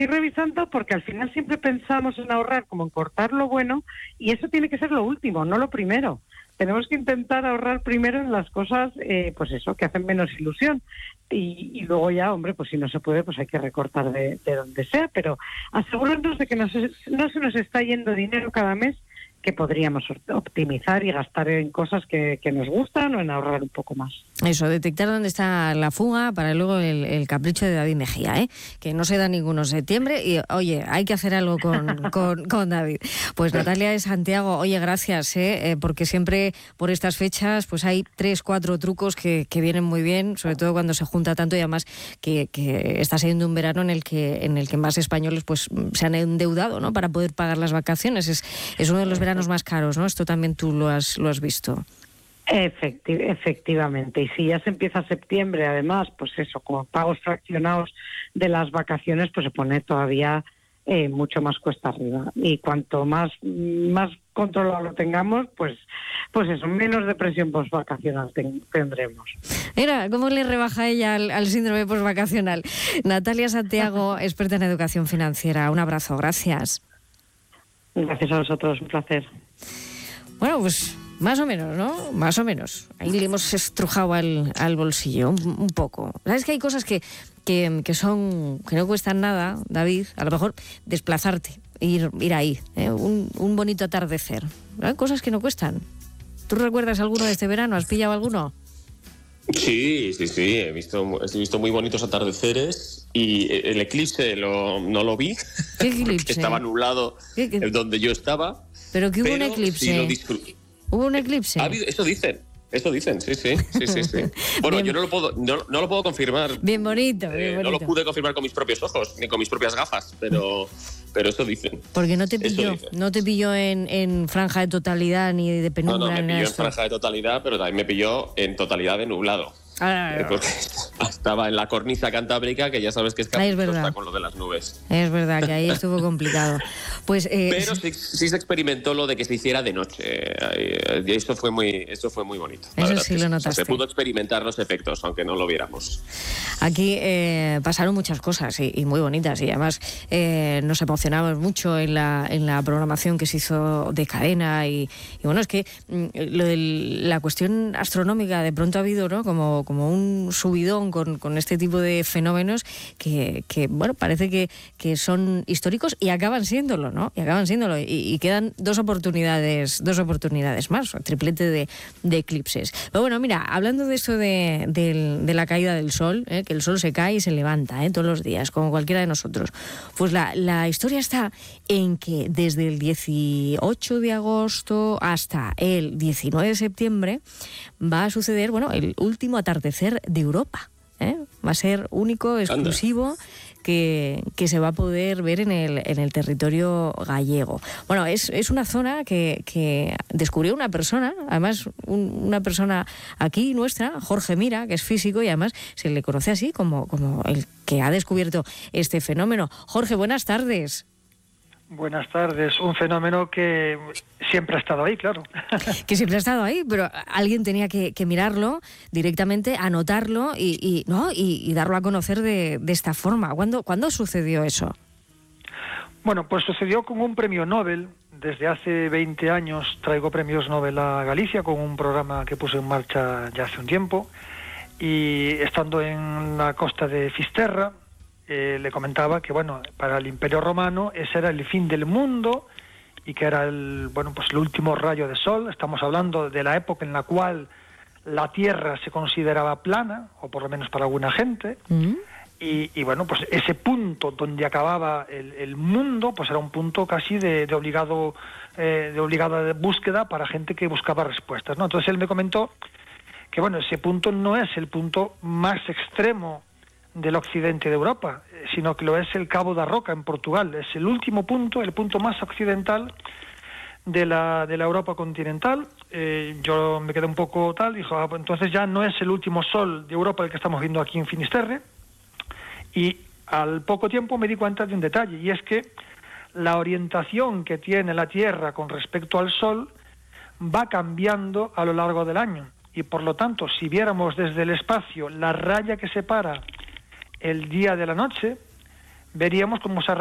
ir revisando, porque al final siempre pensamos en ahorrar como en cortar lo bueno, y eso tiene que ser lo último, no lo primero. Tenemos que intentar ahorrar primero en las cosas, pues eso, que hacen menos ilusión. Y luego ya, hombre, pues si no se puede, pues hay que recortar de donde sea, pero asegurarnos de que no se nos está yendo dinero cada mes que podríamos optimizar y gastar en cosas que nos gustan o en ahorrar un poco más. Eso, detectar dónde está la fuga para luego el capricho de David Mejía, que no se da ninguno en septiembre y, oye, hay que hacer algo con David. Pues Natalia de Santiago, oye, gracias, porque siempre por estas fechas pues hay 3-4 trucos que vienen muy bien, sobre todo cuando se junta tanto y además que está siendo un verano en el que más españoles pues se han endeudado, ¿no?, para poder pagar las vacaciones. Es uno de los veranos más caros, ¿no? Esto también tú lo has visto. Efectivamente, y si ya se empieza septiembre, además, pues eso, con pagos fraccionados de las vacaciones, pues se pone todavía mucho más cuesta arriba. Y cuanto más controlado lo tengamos, pues eso, menos depresión postvacacional tendremos. Mira, ¿cómo le rebaja ella al síndrome postvacacional? Natalia Santiago, experta en educación financiera. Un abrazo, gracias. Gracias a vosotros, un placer. Bueno, pues más o menos, ¿no? Más o menos. Ahí le hemos estrujado al bolsillo un poco. ¿Sabes que hay cosas que no cuestan nada, David? A lo mejor desplazarte, ir ahí, un bonito atardecer. ¿Hay cosas que no cuestan? ¿Tú recuerdas alguno de este verano? ¿Has pillado alguno? Sí, he visto muy bonitos atardeceres y el eclipse no lo vi. ¿Qué eclipse? Que estaba nublado donde yo estaba. ¿Pero que hubo un eclipse? Sí, ¿Hubo un eclipse? Eso dicen, sí. Bueno, yo no lo puedo confirmar. Bien bonito. No lo pude confirmar con mis propios ojos, ni con mis propias gafas, pero eso dicen. Porque no te pilló en franja de totalidad ni de penumbra. No, me pilló en franja de totalidad, pero también me pilló en totalidad de nublado. Porque estaba en la cornisa cantábrica, que ya sabes que es casi está con lo de las nubes. Es verdad que ahí estuvo complicado. Pues, pero sí se experimentó lo de que se hiciera de noche. Y eso fue muy bonito. Eso sí lo notaste. Se pudo experimentar los efectos, aunque no lo viéramos. Aquí pasaron muchas cosas y muy bonitas, y además nos emocionamos mucho en la programación que se hizo de cadena y bueno, es que lo de la cuestión astronómica de pronto ha habido, ¿no?, como un subidón con este tipo de fenómenos que bueno, parece que son históricos y acaban siéndolo, ¿no? Y quedan dos oportunidades más, triplete de eclipses. Pero bueno, mira, hablando de esto de la caída del sol, que el sol se cae y se levanta todos los días, como cualquiera de nosotros, pues la historia está en que desde el 18 de agosto hasta el 19 de septiembre va a suceder, bueno, el último atardecer de Europa. Va a ser único, exclusivo, que se va a poder ver en el territorio gallego. Bueno, es una zona que descubrió una persona, además una persona aquí nuestra, Jorge Mira, que es físico y además se le conoce así como el que ha descubierto este fenómeno. Jorge, buenas tardes. Buenas tardes. Un fenómeno que siempre ha estado ahí, claro. Que siempre ha estado ahí, pero alguien tenía que mirarlo directamente, anotarlo y darlo a conocer de esta forma. ¿Cuándo sucedió eso? Bueno, pues sucedió con un premio Nobel. Desde hace 20 años traigo premios Nobel a Galicia con un programa que puse en marcha ya hace un tiempo. Y estando en la costa de Fisterra, le comentaba que, bueno, para el Imperio Romano ese era el fin del mundo y que era el último rayo de sol. Estamos hablando de la época en la cual la Tierra se consideraba plana, o por lo menos para alguna gente. Y bueno, pues ese punto donde acababa el mundo, pues era un punto casi de obligada búsqueda para gente que buscaba respuestas, ¿no? Entonces él me comentó que, bueno, ese punto no es el punto más extremo del occidente de Europa, sino que lo es el Cabo da Roca en Portugal. Es el último punto, el punto más occidental de la Europa continental. Yo me quedé un poco dijo, pues entonces ya no es el último sol de Europa el que estamos viendo aquí en Finisterre. Y al poco tiempo me di cuenta de un detalle, y es que la orientación que tiene la Tierra con respecto al Sol va cambiando a lo largo del año. Y por lo tanto, si viéramos desde el espacio la raya que separa el día de la noche, veríamos cómo se